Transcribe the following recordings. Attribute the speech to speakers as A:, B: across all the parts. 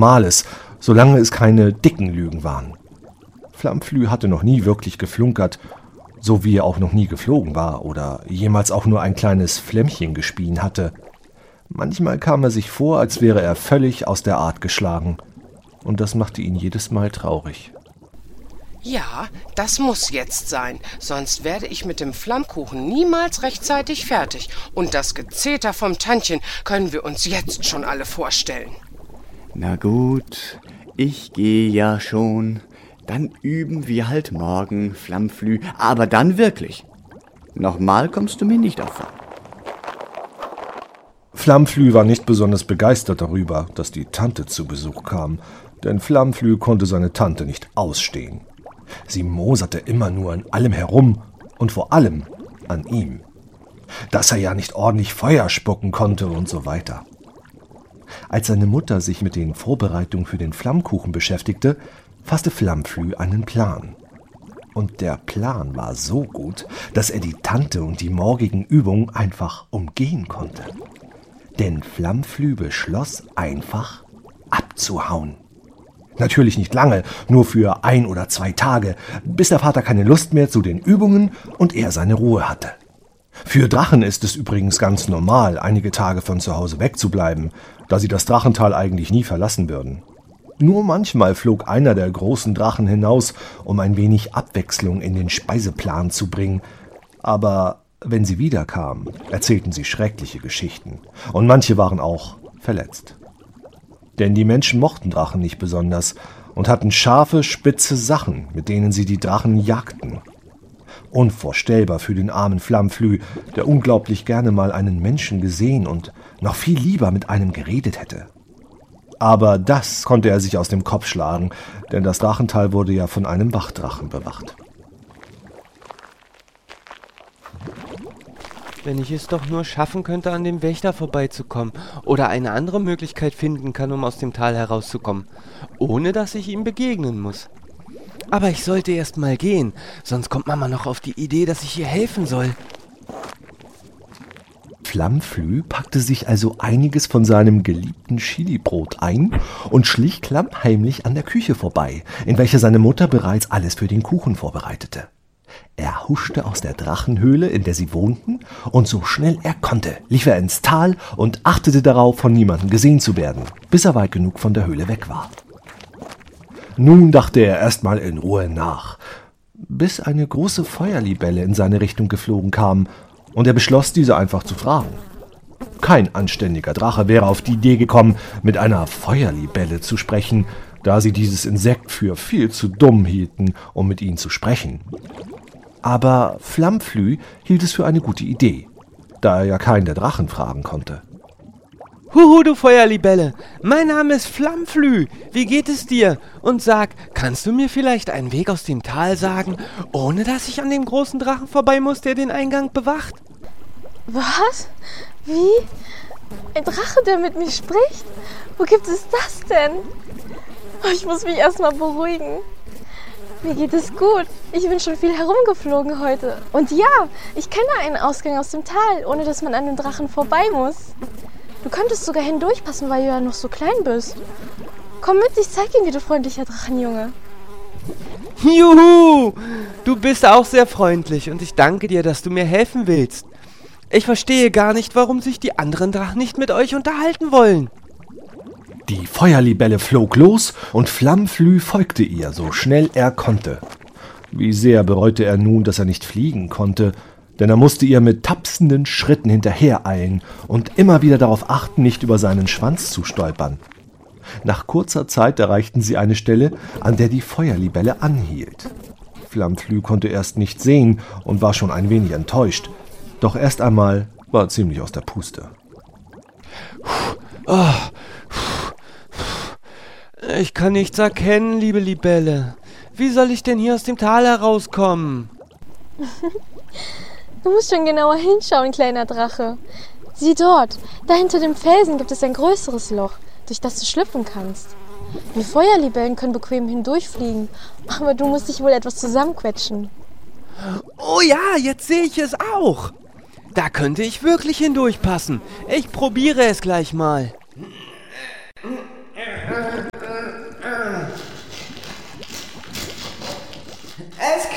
A: Normales, solange es keine dicken Lügen waren. Flammflü hatte noch nie wirklich geflunkert, so wie er auch noch nie geflogen war oder jemals auch nur ein kleines Flämmchen gespien hatte. Manchmal kam er sich vor, als wäre er völlig aus der Art geschlagen, und das machte ihn jedes Mal traurig.
B: Ja, das muss jetzt sein, sonst werde ich mit dem Flammkuchen niemals rechtzeitig fertig. Und das Gezeter vom Tantchen können wir uns jetzt schon alle vorstellen.
C: Na gut, ich gehe ja schon. Dann üben wir halt morgen, Flammflü, aber dann wirklich. Nochmal kommst du mir nicht auf.
A: Flammflü war nicht besonders begeistert darüber, dass die Tante zu Besuch kam, denn Flammflü konnte seine Tante nicht ausstehen. Sie moserte immer nur an allem herum und vor allem an ihm. Dass er ja nicht ordentlich Feuer spucken konnte und so weiter. Als seine Mutter sich mit den Vorbereitungen für den Flammkuchen beschäftigte, fasste Flammflü einen Plan. Und der Plan war so gut, dass er die Tante und die morgigen Übungen einfach umgehen konnte. Denn Flammflü beschloss einfach abzuhauen. Natürlich nicht lange, nur für 1 oder 2 Tage, bis der Vater keine Lust mehr zu den Übungen und er seine Ruhe hatte. Für Drachen ist es übrigens ganz normal, einige Tage von zu Hause wegzubleiben, da sie das Drachental eigentlich nie verlassen würden. Nur manchmal flog einer der großen Drachen hinaus, um ein wenig Abwechslung in den Speiseplan zu bringen. Aber wenn sie wiederkamen, erzählten sie schreckliche Geschichten, und manche waren auch verletzt. Denn die Menschen mochten Drachen nicht besonders und hatten scharfe, spitze Sachen, mit denen sie die Drachen jagten. Unvorstellbar für den armen Flammflü, der unglaublich gerne mal einen Menschen gesehen und noch viel lieber mit einem geredet hätte. Aber das konnte er sich aus dem Kopf schlagen, denn das Drachental wurde ja von einem Wachdrachen bewacht.
D: Wenn ich es doch nur schaffen könnte, an dem Wächter vorbeizukommen oder eine andere Möglichkeit finden kann, um aus dem Tal herauszukommen, ohne dass ich ihm begegnen muss. Aber ich sollte erst mal gehen, sonst kommt Mama noch auf die Idee, dass ich ihr helfen soll.
A: Flammflü packte sich also einiges von seinem geliebten Chilibrot ein und schlich klammheimlich an der Küche vorbei, in welcher seine Mutter bereits alles für den Kuchen vorbereitete. Er huschte aus der Drachenhöhle, in der sie wohnten, und so schnell er konnte, lief er ins Tal und achtete darauf, von niemandem gesehen zu werden, bis er weit genug von der Höhle weg war. Nun dachte er erstmal in Ruhe nach, bis eine große Feuerlibelle in seine Richtung geflogen kam, und er beschloss, diese einfach zu fragen. Kein anständiger Drache wäre auf die Idee gekommen, mit einer Feuerlibelle zu sprechen, da sie dieses Insekt für viel zu dumm hielten, um mit ihnen zu sprechen. Aber Flammflü hielt es für eine gute Idee, da er ja keinen der Drachen fragen konnte.
D: Huhu, du Feuerlibelle, mein Name ist Flammflü, wie geht es dir? Und sag, kannst du mir vielleicht einen Weg aus dem Tal sagen, ohne dass ich an dem großen Drachen vorbei muss, der den Eingang bewacht?
E: Was? Wie? Ein Drache, der mit mir spricht? Wo gibt es das denn? Oh, ich muss mich erstmal beruhigen. Mir geht es gut. Ich bin schon viel herumgeflogen heute. Und ja, ich kenne einen Ausgang aus dem Tal, ohne dass man an dem Drachen vorbei muss. Du könntest sogar hindurchpassen, weil du ja noch so klein bist. Komm mit, ich zeig dir, wie du freundlicher Drachenjunge.
D: Juhu! Du bist auch sehr freundlich und ich danke dir, dass du mir helfen willst. Ich verstehe gar nicht, warum sich die anderen Drachen nicht mit euch unterhalten wollen.
A: Die Feuerlibelle flog los und Flammflü folgte ihr, so schnell er konnte. Wie sehr bereute er nun, dass er nicht fliegen konnte, denn er musste ihr mit tapsenden Schritten hinterhereilen und immer wieder darauf achten, nicht über seinen Schwanz zu stolpern. Nach kurzer Zeit erreichten sie eine Stelle, an der die Feuerlibelle anhielt. Flammflü konnte erst nicht sehen und war schon ein wenig enttäuscht, doch erst einmal war er ziemlich aus der Puste.
D: Ich kann nichts erkennen, liebe Libelle. Wie soll ich denn hier aus dem Tal herauskommen?
E: Du musst schon genauer hinschauen, kleiner Drache. Sieh dort, da hinter dem Felsen gibt es ein größeres Loch, durch das du schlüpfen kannst. Wir Feuerlibellen können bequem hindurchfliegen, aber du musst dich wohl etwas zusammenquetschen.
D: Oh ja, jetzt sehe ich es auch. Da könnte ich wirklich hindurchpassen. Ich probiere es gleich mal.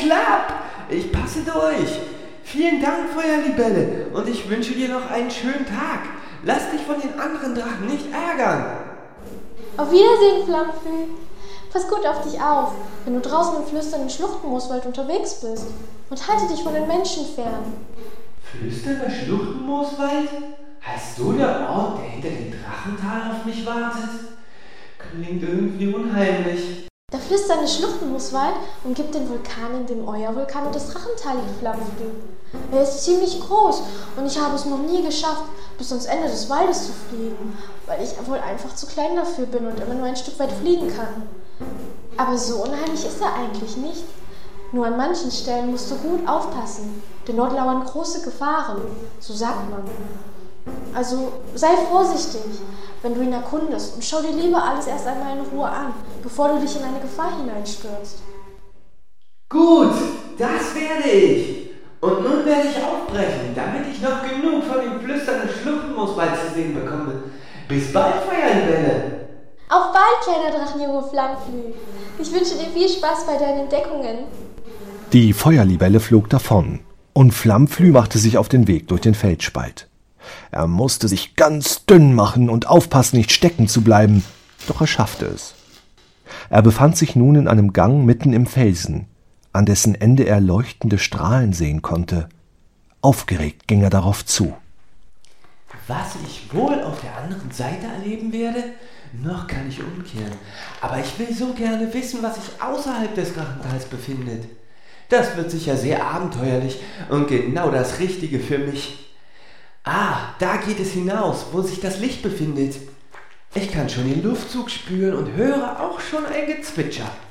D: klapp! Ich passe durch. Vielen Dank, Feuerlibelle, und ich wünsche dir noch einen schönen Tag. Lass dich von den anderen Drachen nicht ärgern.
E: Auf Wiedersehen, Flammflü. Pass gut auf dich auf, wenn du draußen im flüsternden Schluchtenmooswald unterwegs bist. Und halte dich von den Menschen fern.
D: Flüsternder Schluchtenmooswald? Heißt so der Ort, der hinter dem Drachental auf mich wartet? Klingt irgendwie unheimlich.
E: Der flüsternde Schluchtenmooswald umgibt den Vulkan, in dem euer Vulkan und das Drachental liegt, Flammflü. Er ist ziemlich groß und ich habe es noch nie geschafft, bis ans Ende des Waldes zu fliegen, weil ich wohl einfach zu klein dafür bin und immer nur ein Stück weit fliegen kann. Aber so unheimlich ist er eigentlich nicht. Nur an manchen Stellen musst du gut aufpassen, denn dort lauern große Gefahren, so sagt man. Also sei vorsichtig, wenn du ihn erkundest, und schau dir lieber alles erst einmal in Ruhe an, bevor du dich in eine Gefahr hineinstürzt.
D: Gut, das werde ich. Und nun werde ich aufbrechen, damit ich noch genug von dem flüsternden Schluchtenmooswald zu sehen bekomme. Bis bald, Feuerlibelle.
E: Auf bald, kleiner Drachenjunge Flammflü. Ich wünsche dir viel Spaß bei deinen Entdeckungen.
A: Die Feuerlibelle flog davon, und Flammflü machte sich auf den Weg durch den Felsspalt. Er musste sich ganz dünn machen und aufpassen, nicht stecken zu bleiben, doch er schaffte es. Er befand sich nun in einem Gang mitten im Felsen, an dessen Ende er leuchtende Strahlen sehen konnte. Aufgeregt ging er darauf zu.
D: Was ich wohl auf der anderen Seite erleben werde? Noch kann ich umkehren, aber ich will so gerne wissen, was sich außerhalb des Drachentals befindet. Das wird sicher sehr abenteuerlich und genau das Richtige für mich. Ah, da geht es hinaus, wo sich das Licht befindet. Ich kann schon den Luftzug spüren und höre auch schon ein Gezwitscher.